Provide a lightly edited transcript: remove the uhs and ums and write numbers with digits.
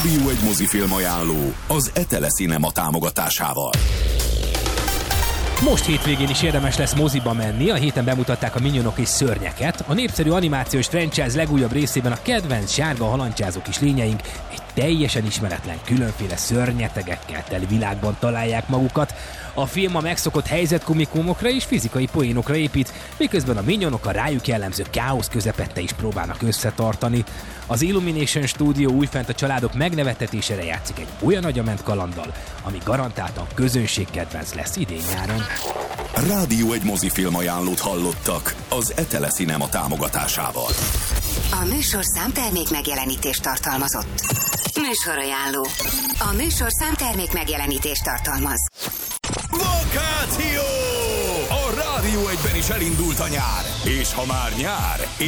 Rádió egy mozifilm ajánló az Etele Cinema támogatásával. Most hétvégén is érdemes lesz moziba menni, a héten bemutatták a Minionok és Szörnyeket. A népszerű animációs franchise legújabb részében a kedvenc sárga halandzsázók és lényeink egy teljesen ismeretlen, különféle szörnyetegekkel teli világban találják magukat. A film a megszokott helyzetkomikumokra és fizikai poénokra épít, miközben a Minionok a rájuk jellemző káosz közepette is próbálnak összetartani. Az Illumination Studio újfent a családok megnevettetésére játszik egy olyan agyament kalanddal, ami garantáltan közönségkedvenc lesz idén-nyáron. Rádió egy mozifilm ajánlót hallottak az Etele Cinema támogatásával. A műsorszám termék megjelenítést tartalmazott. Műsorajánló. A műsorszám termék megjelenítést tartalmaz. Vakáció! A Rádió egyben is elindult a nyár. És ha már nyár,